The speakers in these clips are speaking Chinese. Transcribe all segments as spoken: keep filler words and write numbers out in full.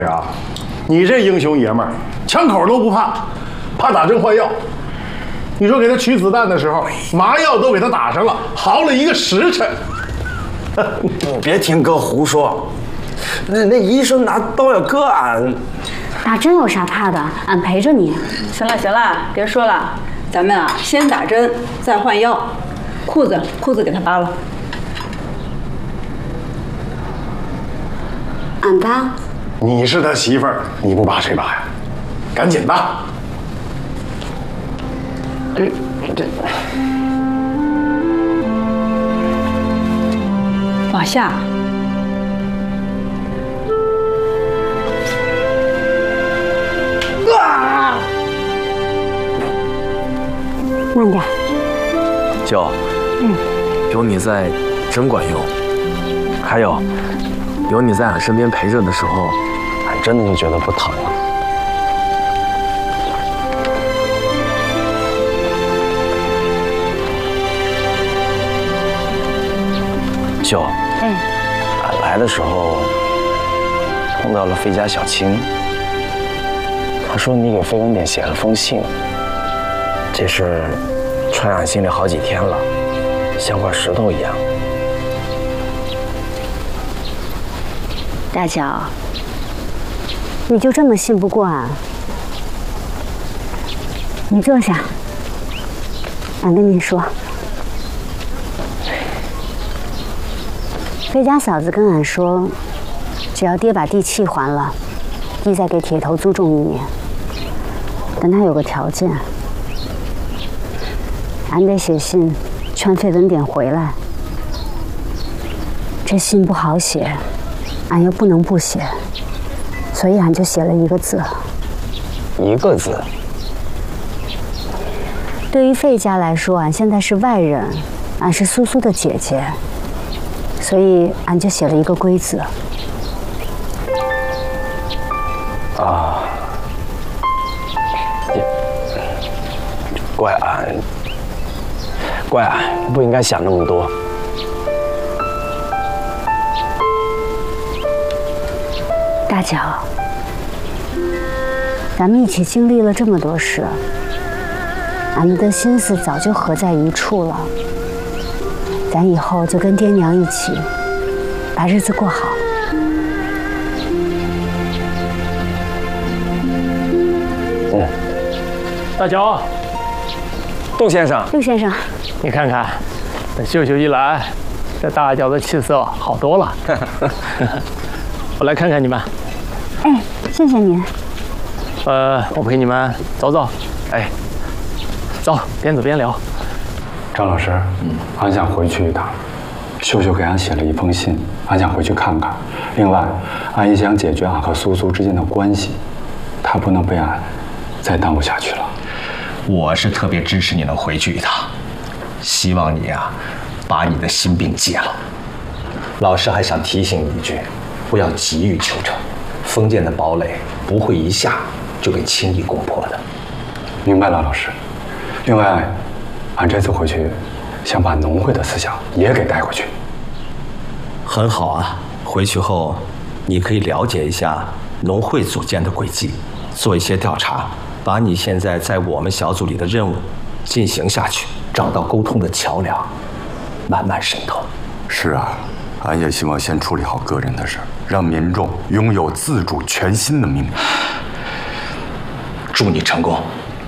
啊，你这英雄爷们儿，枪口都不怕，怕打针换药。你说给他取子弹的时候，麻药都给他打上了，嚎了一个时辰。 你别听哥胡说，那那医生拿刀要割俺。 打针有啥怕的？俺陪着你。 行了行了，别说了，咱们啊先打针，再换药。裤子裤子给他扒了。 俺扒。 你是他媳妇儿，你不扒谁扒呀？赶紧扒。这这。 往下。 啊！慢点。 舅，嗯，有你在真管用。还有，有你在俺身边陪着的时候，俺真的就觉得不疼了。舅，嗯，俺来的时候碰到了费家小青，他说你给费文典写了封信，这事揣俺心里好几天了，像块石头一样。 大脚，你就这么信不过俺？你坐下，俺跟你说。费家嫂子跟俺说，只要爹把地契还了，地再给铁头租种一年。但他有个条件，俺得写信劝费文典回来。这信不好写，俺又不能不写，所以俺就写了一个字。 一个字。 对于费家来说，俺现在是外人，俺是苏苏的姐姐。所以俺就写了一个龟字。 啊，也怪俺，怪俺不应该想那么多。 大脚，咱们一起经历了这么多事，俺们的心思早就合在一处了。咱以后就跟爹娘一起，把日子过好。 嗯， 大脚， 杜先生， 陆先生， 你看看，这秀秀一来，这大脚的气色好多了。我来看看你们。 哎，谢谢您。 呃，我陪你们走走。哎，走，边走边聊。 张老师，嗯，俺想回去一趟。秀秀给俺写了一封信，俺想回去看看。另外，俺也想解决俺和苏苏之间的关系，她不能被俺再耽误下去了。 我是特别支持你能回去一趟，希望你呀，把你的心病戒了。老师还想提醒你一句，不要急于求成，封建的堡垒不会一下就被轻易攻破的。 明白了，老师。另外，俺这次回去，想把农会的思想也给带回去。 很好啊，回去后你可以了解一下农会组建的轨迹，做一些调查，把你现在在我们小组里的任务进行下去，找到沟通的桥梁，慢慢渗透。 是啊，俺也希望先处理好个人的事，让民众拥有自主全新的命运。 祝你成功。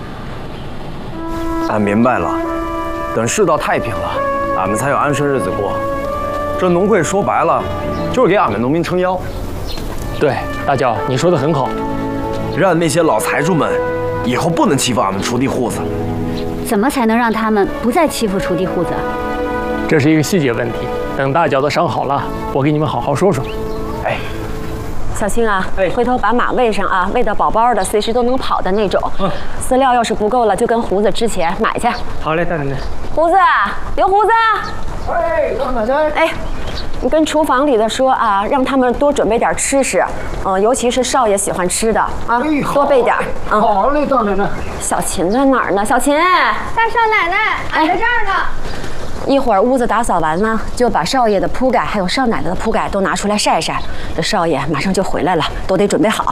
俺明白了，等世道太平了，俺们才有安生日子过。这农会说白了，就是给俺们农民撑腰。 对，大脚，你说的很好， 让那些老财主们以后不能欺负俺们锄地户子。 怎么才能让他们不再欺负锄地户子？ 这是一个细节问题，等大脚的伤好了，我给你们好好说说。 哎。 小青啊，哎，回头把马喂上啊，喂得饱饱的，随时都能跑的那种。嗯，饲料要是不够了，就跟胡子之前买去。 好嘞，大奶奶。 胡子，刘胡子。哎，老奶奶。哎，你跟厨房里的说啊，让他们多准备点吃食，嗯，尤其是少爷喜欢吃的啊，多备点。嗯， 好嘞，大奶奶。 小琴在哪儿呢？小琴， 大少奶奶，俺在这儿呢。 一会儿屋子打扫完了，就把少爷的铺盖还有少奶奶的铺盖都拿出来晒晒。这少爷马上就回来了，都得准备好。